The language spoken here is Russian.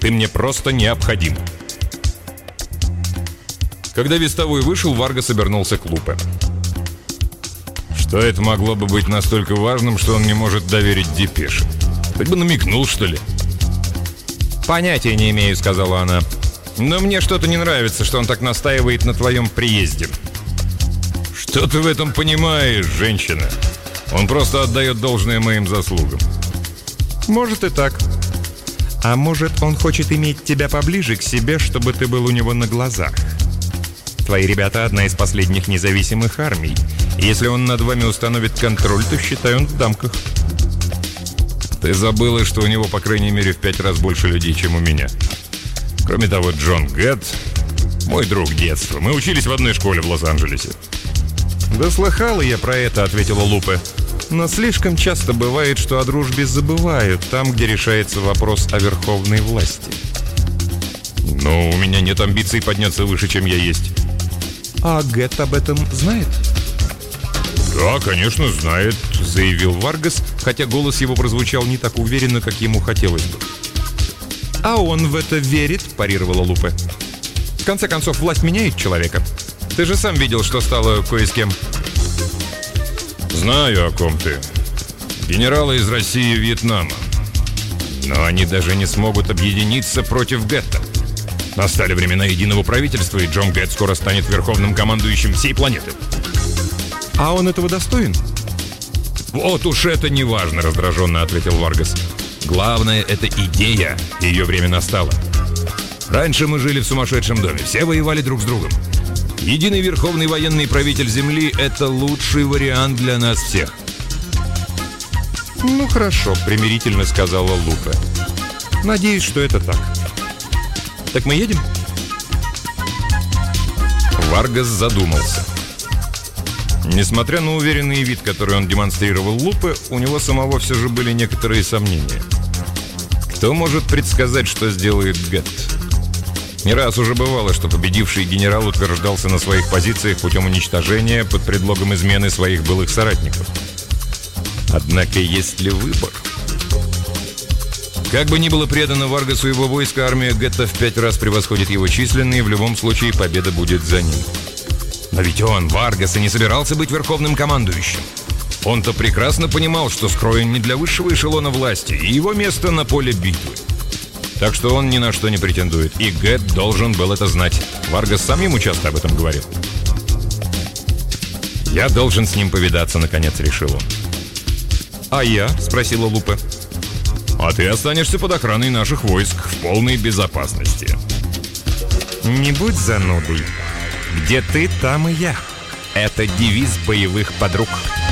Ты мне просто необходим». Когда вестовой вышел, Варгас обернулся к Лупе. «Что это могло бы быть настолько важным, что он не может доверить депеше? Хоть бы намекнул, что ли?» «Понятия не имею», — сказала она. «Но мне что-то не нравится, что он так настаивает на твоем приезде». «Что ты в этом понимаешь, женщина? Он просто отдает должное моим заслугам». «Может и так. А может, он хочет иметь тебя поближе к себе, чтобы ты был у него на глазах. Твои ребята — одна из последних независимых армий. И если он над вами установит контроль, то, считай, он в дамках». «Ты забыла, что у него, по крайней мере, в 5 раз больше людей, чем у меня. Кроме того, Джон Гэтт — мой друг детства. Мы учились в одной школе в Лос-Анджелесе». «Да слыхала я про это», — ответила Лупе. «Но слишком часто бывает, что о дружбе забывают там, где решается вопрос о верховной власти». «Но у меня нет амбиций подняться выше, чем я есть». «А Гэтт об этом знает?» «Да, конечно, знает», — заявил Варгас, хотя голос его прозвучал не так уверенно, как ему хотелось бы. «А он в это верит», — парировала Лупе. «В конце концов, власть меняет человека. Ты же сам видел, что стало кое с кем». «Знаю, о ком ты. Генералы из России и Вьетнама. Но они даже не смогут объединиться против Гэтта. Настали времена единого правительства, и Джон Гэтт скоро станет верховным командующим всей планеты». «А он этого достоин?» «Вот уж это не важно», — раздраженно ответил Варгас. «Главное — это идея, и ее время настало. Раньше мы жили в сумасшедшем доме, все воевали друг с другом. Единый верховный военный правитель Земли — это лучший вариант для нас всех». «Ну хорошо», — примирительно сказала Лупе. «Надеюсь, что это так. Так мы едем?» Варгас задумался. Несмотря на уверенный вид, который он демонстрировал Лупе, у него самого все же были некоторые сомнения. Кто может предсказать, что сделает Гэтт? Не раз уже бывало, что победивший генерал утверждался на своих позициях путем уничтожения под предлогом измены своих былых соратников. Однако есть ли выбор? Как бы ни было предано Варгасу его войско, армия Гэтта в 5 раз превосходит его численные, и в любом случае победа будет за ним. Но ведь он, Варгас, и не собирался быть верховным командующим. Он-то прекрасно понимал, что скроен не для высшего эшелона власти, и его место на поле битвы. Так что он ни на что не претендует, и Гэтт должен был это знать. Варгас сам ему часто об этом говорил. «Я должен с ним повидаться», — наконец решил он. «А я?» — спросила Лупе. «А ты останешься под охраной наших войск в полной безопасности». «Не будь занудой. Где ты, там и я. Это девиз боевых подруг».